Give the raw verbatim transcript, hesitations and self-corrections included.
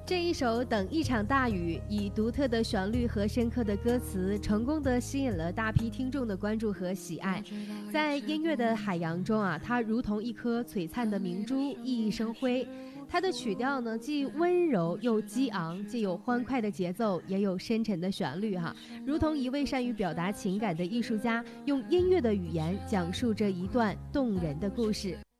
这一首《等一场大雨》以独特的旋律和深刻的歌词，成功的吸引了大批听众的关注和喜爱。在音乐的海洋中啊，它如同一颗璀璨的明珠，熠熠生辉。它的曲调呢，既温柔又激昂，既有欢快的节奏，也有深沉的旋律哈，如同一位善于表达情感的艺术家，用音乐的语言讲述着一段动人的故事。